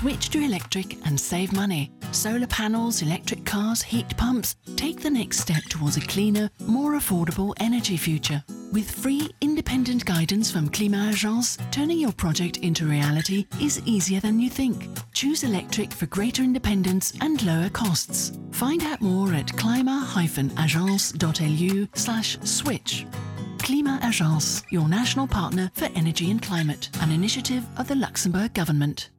Switch to electric and save money. Solar panels, electric cars, heat pumps. Take the next step towards a cleaner, more affordable energy future. With free, independent guidance from Climat Agence, turning your project into reality is easier than you think. Choose electric for greater independence and lower costs. Find out more at climat-agence.lu/switch. Climat Agence, your national partner for energy and climate, an initiative of the Luxembourg government.